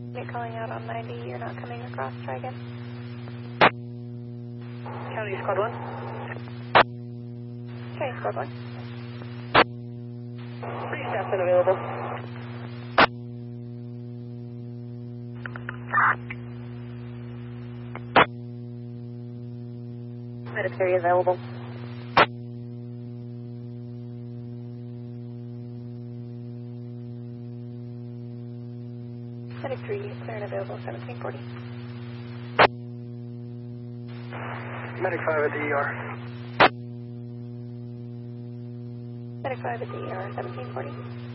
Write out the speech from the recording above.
You're calling out on 90, you're not coming across, try again. County Squad 1. Okay, squad 1. 3 staff unavailable. Medic 3 available. Medic 3, clear and available, 1740. Medic 5 at the ER. Medic 5 at the ER, 1740.